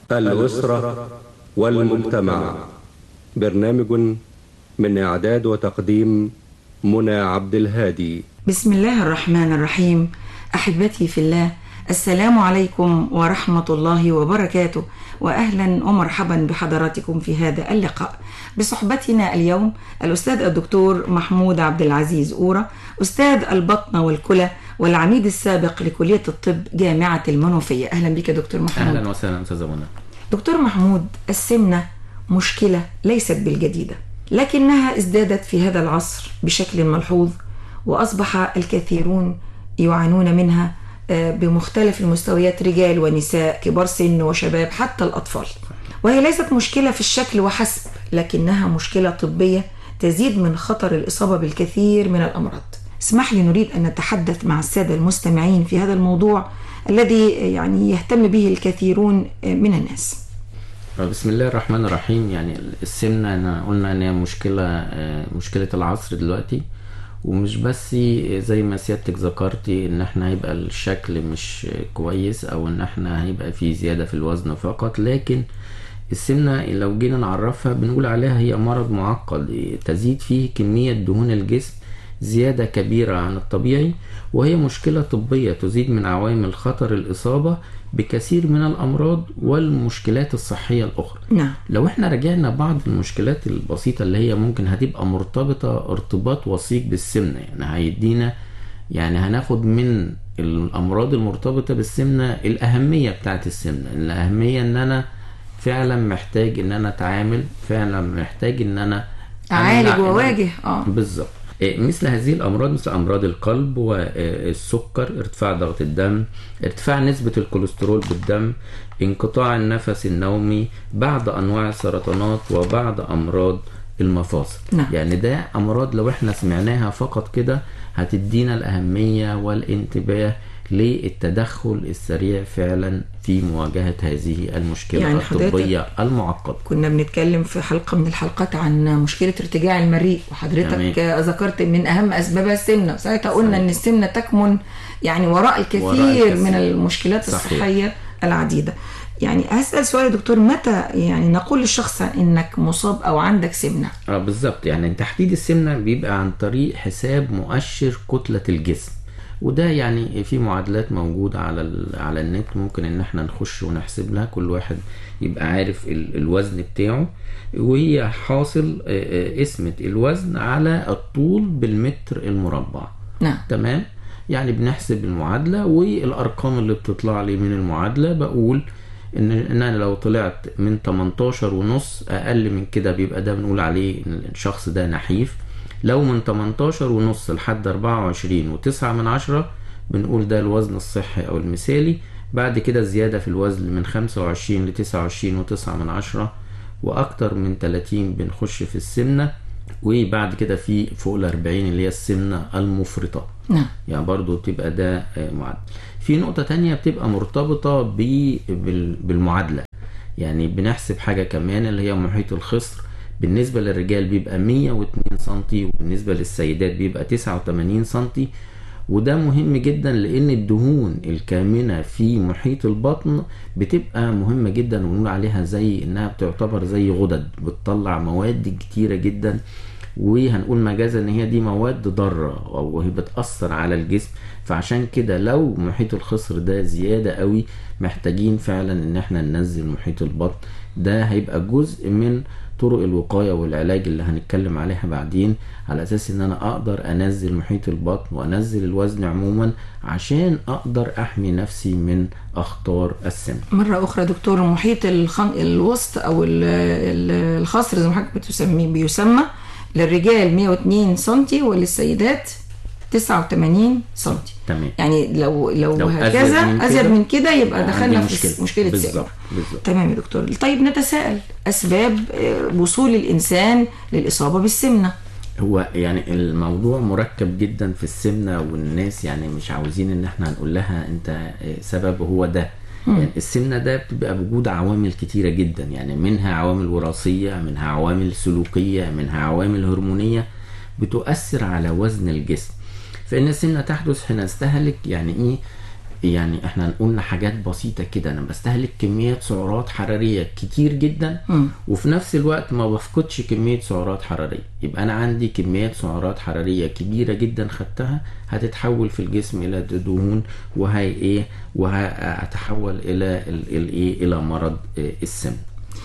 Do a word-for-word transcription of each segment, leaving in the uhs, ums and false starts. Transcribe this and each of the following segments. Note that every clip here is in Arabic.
الأسرة والمجتمع. برنامج من إعداد وتقديم منى عبد الهادي. بسم الله الرحمن الرحيم. أحبتي في الله، السلام عليكم ورحمة الله وبركاته، وأهلا ومرحبا بحضراتكم في هذا اللقاء. بصحبتنا اليوم الأستاذ الدكتور محمود عبد العزيز أورا، أستاذ البطنة والكلى والعميد السابق لكلية الطب جامعة المنوفية. أهلا بك دكتور محمود. أهلا وسهلا أستاذة منى. دكتور محمود، السمنة مشكلة ليست بالجديدة، لكنها ازدادت في هذا العصر بشكل ملحوظ، وأصبح الكثيرون يعانون منها بمختلف المستويات، رجال ونساء، كبار سن وشباب، حتى الأطفال. وهي ليست مشكلة في الشكل وحسب، لكنها مشكلة طبية تزيد من خطر الإصابة بالكثير من الأمراض. اسمح لي، نريد أن نتحدث مع السادة المستمعين في هذا الموضوع الذي يعني يهتم به الكثيرون من الناس. بسم الله الرحمن الرحيم. يعني السمنة أنا قلنا أنها مشكلة مشكلة العصر دلوقتي، ومش بس زي ما سيادتك ذكرتي ان احنا هيبقى الشكل مش كويس او ان احنا هيبقى في زيادة في الوزن فقط، لكن السمنة لو جينا نعرفها بنقول عليها هي مرض معقد تزيد فيه كمية دهون الجسم زيادة كبيرة عن الطبيعي، وهي مشكلة طبية تزيد من عوامل خطر الإصابة بكثير من الأمراض والمشكلات الصحية الأخرى. نعم. لو احنا رجعنا بعض المشكلات البسيطة اللي هي ممكن هتبقى مرتبطة ارتباط وثيق بالسمنة، يعني هيدينا يعني هناخد من الأمراض المرتبطة بالسمنة الأهمية بتاعت السمنة. الأهمية ان انا فعلا محتاج ان انا اتعامل، فعلا محتاج ان انا اعالج وواجه. اه بالظبط. مثل هذه الأمراض مثل أمراض القلب والسكر، ارتفاع ضغط الدم، ارتفاع نسبة الكوليسترول بالدم، انقطاع النفس النومي، بعض أنواع السرطانات، وبعض أمراض المفاصل. نعم. يعني ده أمراض لو احنا سمعناها فقط كده هتدينا الأهمية والانتباه للتدخل السريع فعلا في مواجهة هذه المشكلة يعني الطبية المعقدة. كنا بنتكلم في حلقة من الحلقات عن مشكلة ارتجاع المريء، وحضرتك ذكرت من أهم أسبابها السمنة، ساعتها قلنا أن السمنة تكمن يعني وراء الكثير, وراء الكثير من المشكلات صحيح. الصحية العديدة. يعني هسأل سؤال يا دكتور، متى يعني نقول للشخص انك مصاب او عندك سمنة؟ اه بالظبط. يعني تحديد السمنة بيبقى عن طريق حساب مؤشر كتلة الجسم، وده يعني في معادلات موجودة على على النت، ممكن ان احنا نخش ونحسب لها، كل واحد يبقى عارف الوزن بتاعه، وهي حاصل قسمة الوزن على الطول بالمتر المربع. نعم. تمام. يعني بنحسب المعادلة والارقام اللي بتطلع لي من المعادلة، بقول ان انا لو طلعت من تمنتاشر ونص اقل من كده بيبقى ده بنقول عليه ان الشخص ده نحيف. لو من تمنتاشر ونص لحد اربعة وعشرين وتسعة من عشرة بنقول ده الوزن الصحي او المثالي. بعد كده زيادة في الوزن من خمسة وعشرين لتسعة وعشرين وتسعة من عشرة، واكتر من تلاتين بنخش في السمنة، وبعد كده في فوق الاربعين اللي هي السمنة المفرطة. نعم. يعني برضو تبقى ده معدل. في نقطة تانية بتبقى مرتبطة بالمعادلة، يعني بنحسب حاجة كمان اللي هي محيط الخصر. بالنسبة للرجال بيبقى مية واتنين سنتي، وبالنسبة للسيدات بيبقى تسعة وتمانين سنتي. وده مهم جدا لان الدهون الكامنة في محيط البطن بتبقى مهمة جدا، ونقول عليها زي انها بتعتبر زي غدد بتطلع مواد كتيرة جدا، وهنقول مجازا ان هي دي مواد ضارة او هي بتأثر على الجسم. فعشان كده لو محيط الخصر ده زيادة قوي محتاجين فعلا ان احنا ننزل محيط البطن. ده هيبقى جزء من طرق الوقاية والعلاج اللي هنتكلم عليها بعدين، على اساس ان انا اقدر انزل محيط البطن وانزل الوزن عموما عشان اقدر احمي نفسي من اخطار السمنة. مرة اخرى دكتور، محيط الخن... الوسط او الخصر زي ما حضرتك بتسميه بيسمى للرجال مية واتنين سنتي وللسيدات تسعة وتمانين سنتي. تمام. يعني لو لو, لو هكذا ازيد من كده يبقى دخلنا في مشكلة. مشكله بالزبط. السمنه. تمام يا دكتور. طيب نتساءل اسباب وصول الانسان للاصابه بالسمنه. هو يعني الموضوع مركب جدا في السمنه، والناس يعني مش عاوزين ان احنا هنقول لها انت سبب هو ده. يعني السمنه ده بتبقى بوجود عوامل كتيره جدا، يعني منها عوامل وراثيه، منها عوامل سلوكيه، منها عوامل هرمونيه بتؤثر على وزن الجسم. فإن السمنة تحدث حين استهلك يعني إيه يعني احنا قلنا حاجات بسيطة كده، انا بستهلك كميات سعرات حرارية كتير جدا م. وفي نفس الوقت ما بفقدش كمية سعرات حرارية، يبقى انا عندي كميات سعرات حرارية كبيرة جدا خدتها هتتحول في الجسم الى دهون وهي ايه وهتحول الى الايه الى مرض السمنة.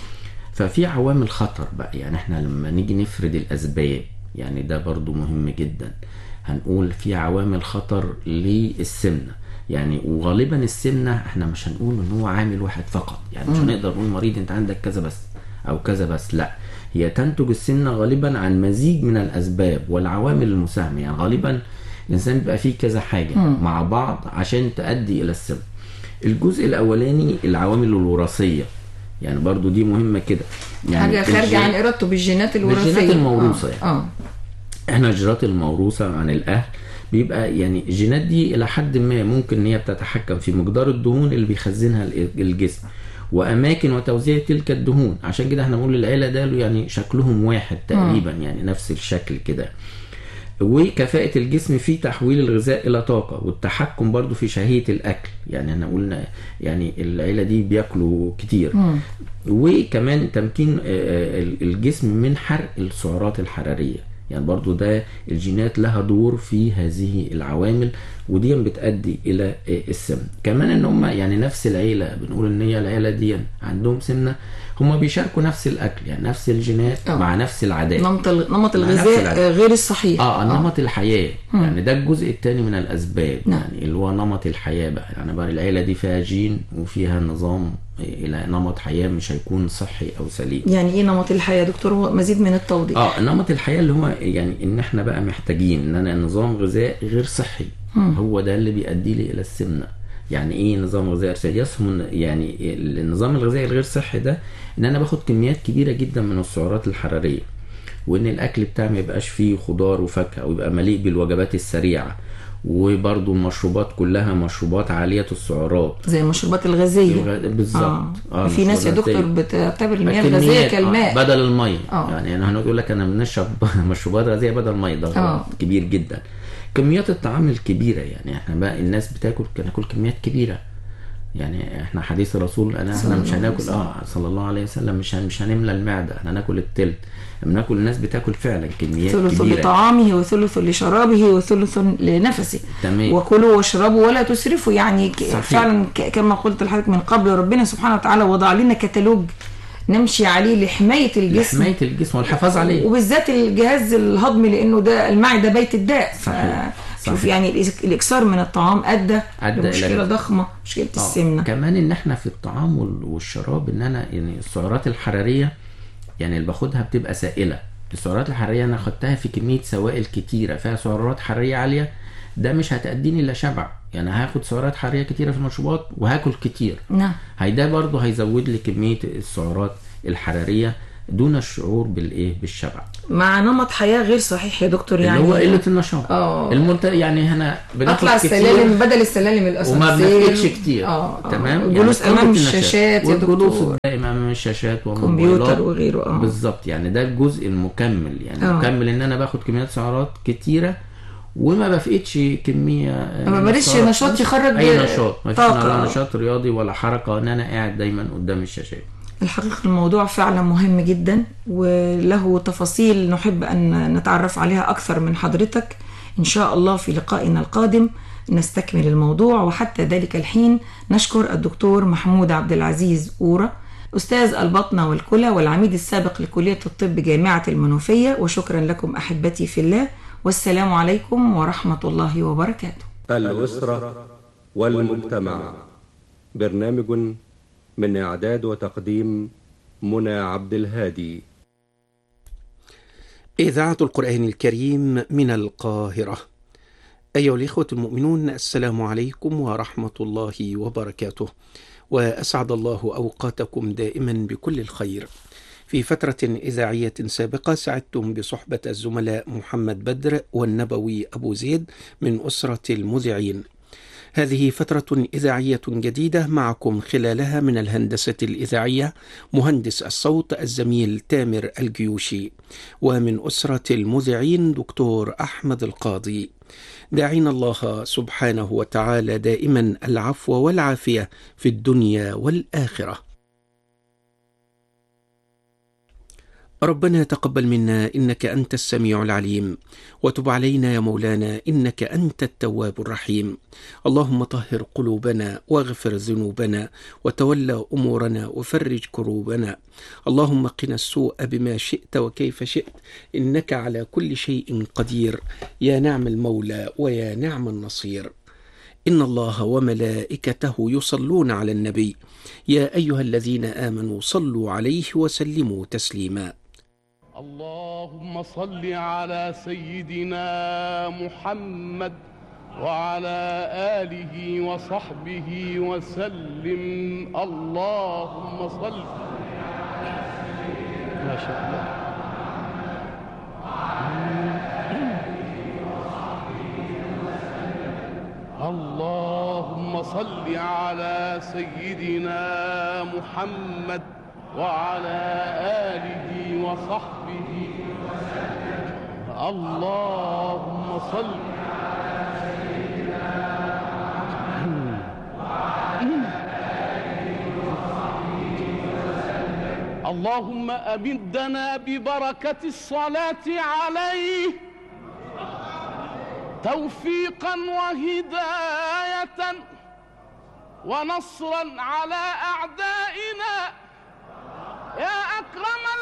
ففي عوامل خطر بقى، يعني احنا لما نيجي نفرد الاسباب يعني ده برضو مهم جدا، هنقول في عوامل خطر للسمنة يعني. وغالبا السمنة احنا مش هنقول ان هو عامل واحد فقط، يعني مش هنقدر نقول مريض انت عندك كذا بس او كذا بس، لا، هي تنتج السمنة غالبا عن مزيج من الاسباب والعوامل المساهمة. يعني غالبا الانسان بيبقى فيه كذا حاجة م. مع بعض عشان تؤدي الى السمنة. الجزء الاولاني العوامل الوراثية، يعني برضو دي مهمة كده، يعني حاجة خارجة عن ارادته بالجينات الوراثية، بالجينات الموروثة. يعني آه. احنا الجينات الموروثة عن الاهل بيبقى يعني الجينات دي الى حد ما ممكن ان هي بتتحكم في مقدار الدهون اللي بيخزنها الجسم واماكن وتوزيع تلك الدهون. عشان كده احنا بنقول العيله ده يعني شكلهم واحد تقريبا، يعني نفس الشكل كده. وكفاءة الجسم في تحويل الغذاء الى طاقة والتحكم برضو في شهية الاكل، يعني احنا قلنا يعني العيلة دي بياكلوا كتير. م. وكمان تمكين الجسم من حرق السعرات الحرارية، يعني برضو ده الجينات لها دور في هذه العوامل ودي بتؤدي الى السمنة. كمان ان هم يعني نفس العيلة بنقول ان هي العيلة دي عندهم سمنة، هم بيشاركوا نفس الاكل، يعني نفس الجينات أوه. مع نفس العادات، نمط نمط الغذاء غير الصحيح، اه نمط الحياة. م. يعني ده الجزء الثاني من الاسباب، م. يعني اللي هو نمط الحياة بقى. يعني بقى العيلة دي فيها جين وفيها نظام الى نمط حياة مش هيكون صحي او سليم. يعني ايه نمط الحياة دكتور؟ مزيد من التوضيح. اه نمط الحياة اللي هو يعني ان احنا بقى محتاجين ان انا نظام غذاء غير صحي، م. هو ده اللي بيؤدي لي الى السمنة. يعني ايه نظام غذائي غير صحي؟ يسمى يعني النظام الغذائي الغير صحي ده ان انا باخد كميات كبيرة جدا من السعرات الحرارية، وان الاكل بتاعي ما يبقاش فيه خضار وفاكهة ويبقى مليء بالوجبات السريعة، وبرضو المشروبات كلها مشروبات عالية السعرات زي المشروبات الغازية. الغ... بالظبط. آه. آه في ناس يا دكتور بتعتبر المياه الغازية كالماء آه. بدل المية. آه. يعني انا هنقول لك انا بنشرب مشروبات غازية بدل المية، ده آه. كبير جدا. كميات الطعام الكبيرة، يعني احنا بقى الناس بتاكل ناكل كميات كبيرة، يعني احنا حديث الرسول انا احنا مش هناكل اه صلى الله عليه وسلم مش مش هنملى المعدة، احنا هناكل التلت. بناكل الناس بتاكل فعلا كميات ثلث كبيرة، ثلث لطعامه وثلث لشرابه وثلث لنفسه. تمام. وكلوا واشربوا ولا تسرفوا، يعني صحيح. فعلا كما قلت لحضرتك من قبل، ربنا سبحانه وتعالى وضع لنا كتالوج نمشي عليه لحماية الجسم، لحماية الجسم والحفاظ عليه، وبالذات الجهاز الهضمي لانه ده المعدة بيت الداء. صحيح. شوف يعني الاكثار من الطعام ادى لمشكله ضخمه، مشكله السمنه. كمان ان احنا في الطعام والشراب ان انا يعني السعرات الحراريه يعني اللي باخدها بتبقى سائله. السعرات الحراريه انا خدتها في كميه سوائل كتيره فيها سعرات حراريه عاليه، ده مش هتأديني الى شبع. يعني هاخد سعرات حراريه كتيره في المشروبات وهاكل كتير، نعم، هيدا برضه هيزود لي كميه السعرات الحراريه دون الشعور بالايه بالشبع، مع نمط حياه غير صحيح يا دكتور. يعني اللي هو قله النشاط. اه الملت... يعني هنا اطلع السلالم بدل السلالم الاساسيه وما بنفقدش كتير. اه تمام. الجلوس يعني امام الشاشات يا دكتور، والجلوس دائما امام الشاشات والكمبيوتر وغيره. اه بالظبط. يعني ده الجزء المكمل، يعني أوه. مكمل ان انا باخد كميات سعرات كتيره وما بفقدش كميه، ما بمارسش نشاط يخرج اي نشاط، ما فيش ولا نشاط رياضي ولا حركه، ان انا قاعد دايما قدام الشاشات. الحقيقة الموضوع فعلا مهم جدا وله تفاصيل نحب أن نتعرف عليها أكثر من حضرتك إن شاء الله في لقائنا القادم نستكمل الموضوع. وحتى ذلك الحين نشكر الدكتور محمود عبد العزيز أورا أستاذ البطنة والكلى والعميد السابق لكلية الطب جامعة المنوفية، وشكرا لكم أحبتي في الله، والسلام عليكم ورحمة الله وبركاته. الأسرة والمجتمع، برنامج من إعداد وتقديم منى عبد الهادي. إذاعة القرآن الكريم من القاهرة. أيها الإخوة المؤمنون، السلام عليكم ورحمة الله وبركاته، وأسعد الله أوقاتكم دائما بكل الخير. في فترة إذاعية سابقة سعدتم بصحبة الزملاء محمد بدر والنبوي أبو زيد من أسرة المذيعين. هذه فترة إذاعية جديدة معكم خلالها من الهندسة الإذاعية مهندس الصوت الزميل تامر الجيوشي، ومن أسرة المذيعين دكتور أحمد القاضي. داعين الله سبحانه وتعالى دائما العفو والعافية في الدنيا والآخرة. ربنا تقبل منا إنك أنت السميع العليم، وتب علينا يا مولانا إنك أنت التواب الرحيم. اللهم طهر قلوبنا واغفر ذنوبنا وتولى أمورنا وفرج كروبنا. اللهم قنا السوء بما شئت وكيف شئت، إنك على كل شيء قدير، يا نعم المولى ويا نعم النصير. إن الله وملائكته يصلون على النبي، يا أيها الذين آمنوا صلوا عليه وسلموا تسليما. اللهم صل على سيدنا محمد وعلى آله وصحبه وسلم. اللهم صل. ما شاء الله. اللهم صل على سيدنا محمد وعلى آله وصحبه وسلم. اللهم صل على سيدنا محمد وعلى آله وصحبه وسلم. اللهم أمدنا ببركة الصلاة عليه توفيقا وهداية ونصرا على أعدائنا يا أكرم